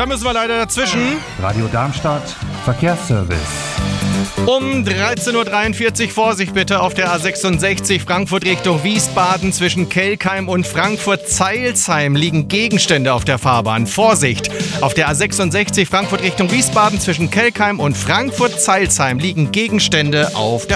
Da müssen wir leider dazwischen. Radio Darmstadt, Verkehrsservice. Um 13.43 Uhr Vorsicht bitte auf der A66 Frankfurt Richtung Wiesbaden. Zwischen Kelkheim und Frankfurt-Zeilsheim liegen Gegenstände auf der Fahrbahn. Vorsicht! Auf der A66 Frankfurt Richtung Wiesbaden zwischen Kelkheim und Frankfurt-Zeilsheim liegen Gegenstände auf der